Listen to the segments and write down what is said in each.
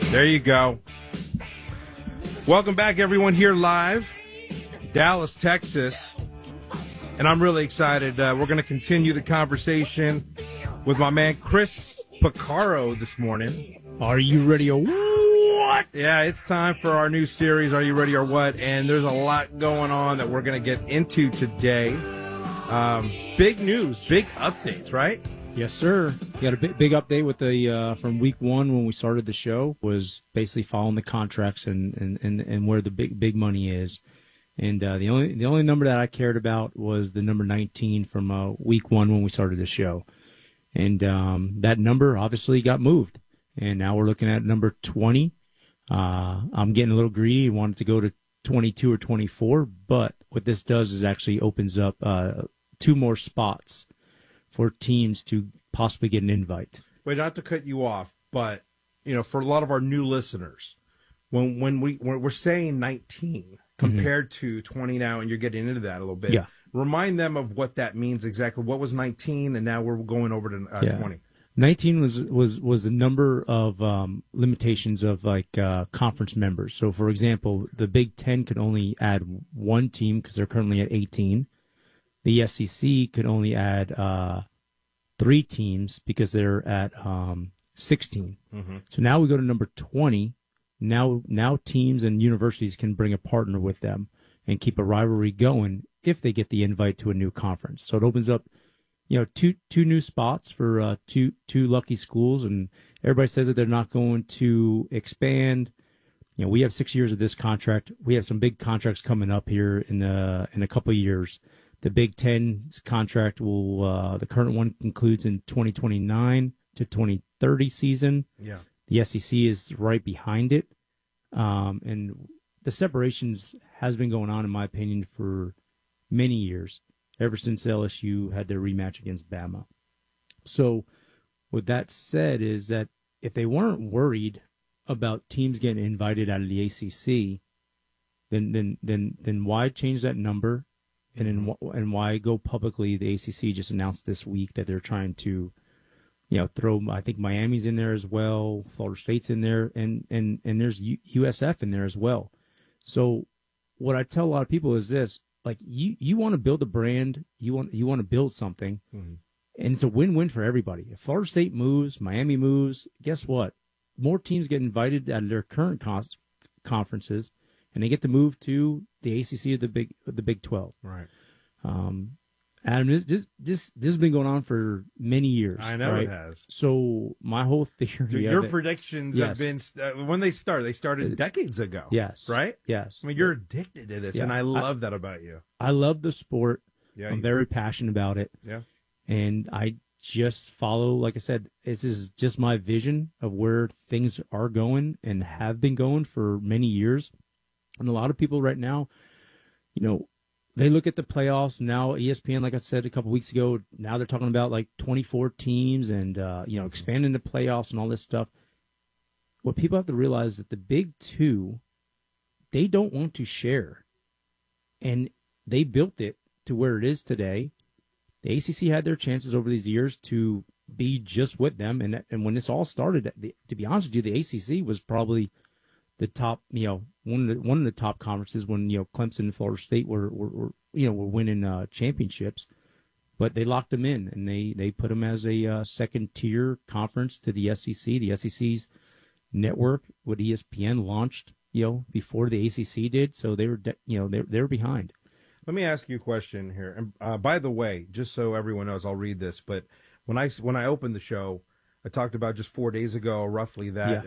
There you go. Welcome back, everyone, here live, Dallas, Texas. And I'm really excited. We're going to continue the conversation with my man Chris Picaro this morning. Are you ready or what? Yeah, it's time for our new series, Are You Ready or What? And there's a lot going on that we're going to get into today. Big news, big updates, right? Yes, sir. You got a big update with the from week one when we started the show was basically following the contracts and where the big money is. And the only number that I cared about was the number 19 from week one when we started the show. And that number obviously got moved. And now we're looking at number 20. I'm getting a little greedy and wanted to go to 22 or 24. But what this does is actually opens up 2 more spots for teams to possibly get an invite. Wait, not to cut you off, but for a lot of our new listeners, when we're saying 19 compared to 20 now, and you're getting into that a little bit, remind them of what that means exactly. What was 19, and now we're going over to 20. 19 was the number of limitations of conference members. So, for example, the Big Ten could only add 1 team because they're currently at 18. The SEC could only add 3 teams because they're at 16. Mm-hmm. So now we go to number 20. Now teams and universities can bring a partner with them and keep a rivalry going if they get the invite to a new conference. So it opens up, two new spots for two lucky schools, and everybody says that they're not going to expand. We have 6 years of this contract. We have some big contracts coming up here in a couple of years. The Big Ten's contract will the current one concludes in 2029 to 2030 season. Yeah. The SEC is right behind it. And the separations has been going on, in my opinion, for many years, ever since LSU had their rematch against Bama. So with that said is that if they weren't worried about teams getting invited out of the ACC, then why change that number? And why go publicly? The ACC just announced this week that they're trying to throw, I think Miami's in there as well, Florida State's in there, and there's USF in there as well. So what I tell a lot of people is this: you want to build a brand, you want to build something, and it's a win-win for everybody. If Florida State moves, Miami moves, guess what? More teams get invited out of their current conferences, and they get to move to the ACC of the Big 12. Right. Adam, this has been going on for many years. I know, right? It has. So my whole theory. So your predictions have been when they started decades ago. Yes. Right. Yes. I mean, you're addicted to this, and I love that about you. I love the sport. Yeah. I'm very passionate about it. Yeah. And I just follow, like I said, this is just my vision of where things are going and have been going for many years. And a lot of people right now, they look at the playoffs now. ESPN, like I said a couple weeks ago, now they're talking about 24 teams and expanding the playoffs and all this stuff. What people have to realize is that the Big Two, they don't want to share, and they built it to where it is today. The ACC had their chances over these years to be just with them, and when this all started, to be honest with you, the ACC was probably the top, one of the top conferences when Clemson and Florida State were winning championships, but they locked them in and they put them as a second tier conference to the SEC. The SEC's network with ESPN launched before the ACC did, so they were behind. Let me ask you a question here. And by the way, just so everyone knows, I'll read this. But when I opened the show, I talked about just 4 days ago, roughly that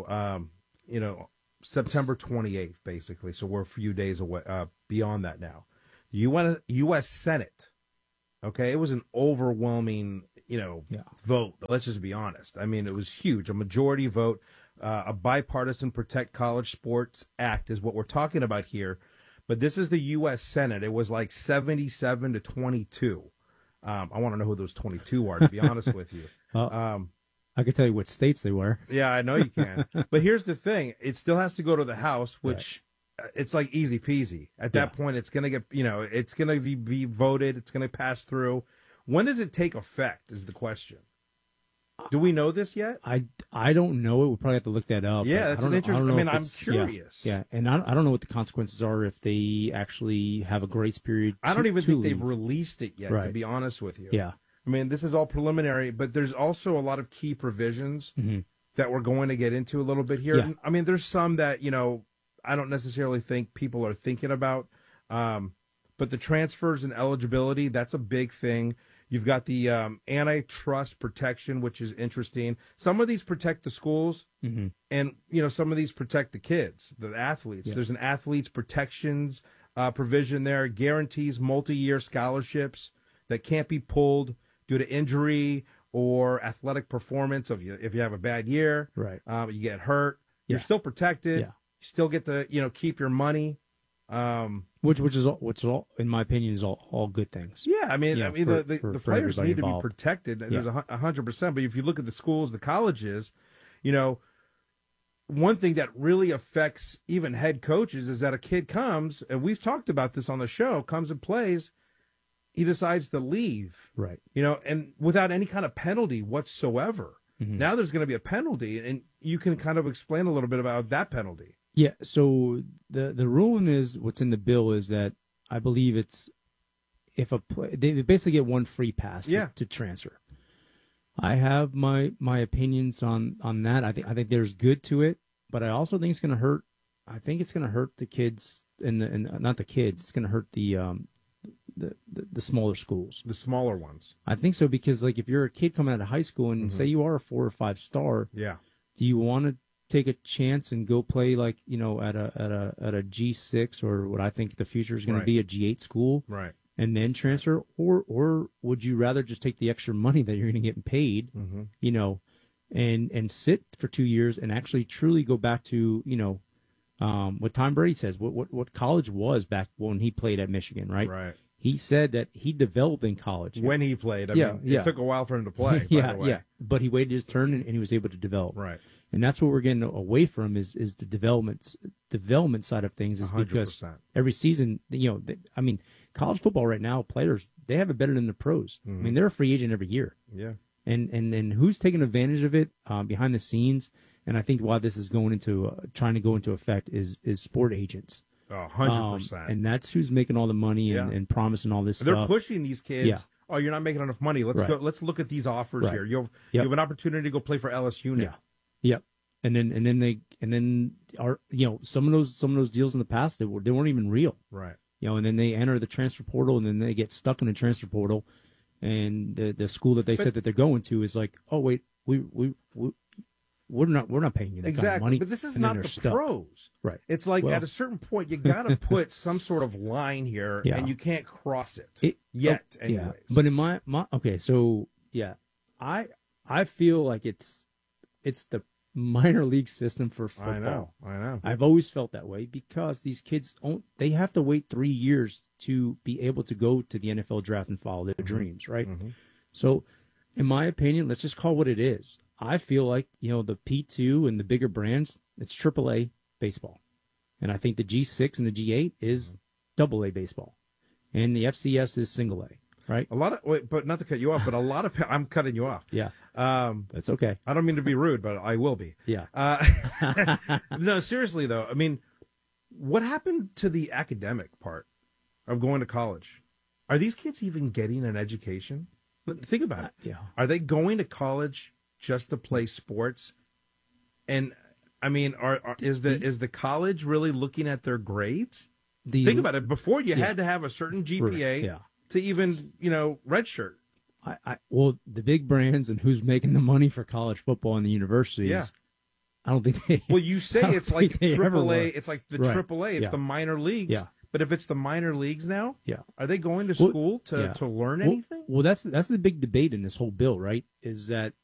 September 28th, basically. So we're a few days away beyond that now. U.S. Senate. Okay, it was an overwhelming vote. Let's just be honest. I mean, it was huge. A majority vote. A bipartisan Protect College Sports Act is what we're talking about here. But this is the U.S. Senate. It was 77 to 22. I want to know who those 22 are, to be honest with you. I can tell you what states they were. Yeah, I know you can. But here's the thing. It still has to go to the House, which it's easy peasy. At that point, it's going to get, it's going to be voted. It's going to pass through. When does it take effect is the question. Do we know this yet? I don't know it. We'll probably have to look that up. Yeah, that's an interesting. I mean, I'm curious. Yeah, and I don't know what the consequences are if they actually have a grace period. I don't even think they've released it yet, right. to be honest with you. Yeah. I mean, this is all preliminary, but there's also a lot of key provisions that we're going to get into a little bit here. Yeah. I mean, there's some that, you know, I don't necessarily think people are thinking about. But the transfers and eligibility, that's a big thing. You've got the antitrust protection, which is interesting. Some of these protect the schools, and, you know, some of these protect the kids, the athletes. Yeah. There's an athletes protections provision there, guarantees multi-year scholarships that can't be pulled due to injury or athletic performance. If you have a bad year, right, you get hurt, you're still protected. Yeah. You still get to, you know, keep your money. Which is all, in my opinion, is all good things. Yeah, I mean, the players need to be protected. Yeah. There's 100%. But if you look at the schools, the colleges, you know, one thing that really affects even head coaches is that a kid comes, and we've talked about this on the show, comes and plays, he decides to leave, right? You know, and without any kind of penalty whatsoever. Now there's going to be a penalty, and you can kind of explain a little bit about that penalty. Yeah, so the ruling is, what's in the bill is that I believe it's if they basically get one free pass to transfer. I have my opinions on that. I think there's good to it, but I also think it's going to hurt. I think it's going to hurt the kids and not the kids. It's going to hurt the smaller schools, the smaller ones. I think so, because like if you're a kid coming out of high school and say you are a 4 or 5 star, do you want to take a chance and go play, like, you know, at a G6 or what I think the future is going to be a G8 school, right? And then transfer, or would you rather just take the extra money that you're going to get paid, you know, and sit for 2 years and actually truly go back to, you know, what Tom Brady says, what college was back when he played at Michigan, right? Right. He said that he developed in college when he played. I mean, it took a while for him to play. Yeah, but he waited his turn and he was able to develop. Right. And that's what we're getting away from is the development side of things, is 100%. Because every season, you know, I mean, college football right now, players, they have it better than the pros. I mean, they're a free agent every year. Yeah. And who's taking advantage of it behind the scenes? And I think why this is going into trying to go into effect is sport agents. 100%. And that's who's making all the money and promising all this stuff. They're pushing these kids. Yeah. Oh, you're not making enough money. Let's go. Let's look at these offers here. You have an opportunity to go play for LSU now. Yeah. Yep. And then are, you know, some of those deals in the past, they weren't even real. Right. You know, and then they enter the transfer portal, and then they get stuck in the transfer portal, and the school that they said that they're going to is like, oh wait, we're not paying you that kind of money. But this is not the pros. Right. It's like at a certain point you got to put some sort of line here, and you can't cross it yet. Anyways. Yeah. But in my okay, so I feel like it's the minor league system for football. I know. I've always felt that way, because these kids they have to wait 3 years to be able to go to the NFL draft and follow their dreams, right? So, in my opinion, let's just call it what it is. I feel like, you know, the P2 and the bigger brands, it's AAA baseball. And I think the G6 and the G8 is AA baseball. And the FCS is single A, right? But not to cut you off, but I'm cutting you off. Yeah. That's okay. I don't mean to be rude, but I will be. Yeah. No, seriously though. I mean, what happened to the academic part of going to college? Are these kids even getting an education? Think about it. Yeah. Are they going to college just to play sports? And I mean, is the college really looking at their grades? Think about it. Before you had to have a certain GPA to even, you know, redshirt. Well, the big brands and who's making the money for college football in the universities, I don't think they. Well, you say it's like AAA. It's like the AAA. It's the minor leagues. Yeah. But if it's the minor leagues now, are they going to school to learn anything? Well, that's the big debate in this whole bill, right? Is that